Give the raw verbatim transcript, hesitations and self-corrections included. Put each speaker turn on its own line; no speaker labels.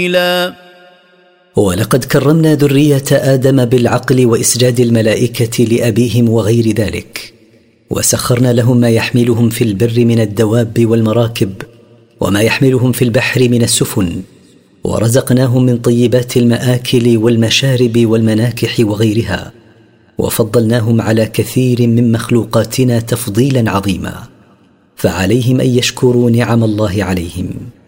ولقد كرمنا ذرية آدم بالعقل وإسجاد الملائكة لأبيهم وغير ذلك، وسخرنا لهم ما يحملهم في البر من الدواب والمراكب وما يحملهم في البحر من السفن، ورزقناهم من طيبات المآكل والمشارب والمناكح وغيرها، وفضلناهم على كثير من مخلوقاتنا تفضيلا عظيما، فعليهم أن يشكروا نعم الله عليهم.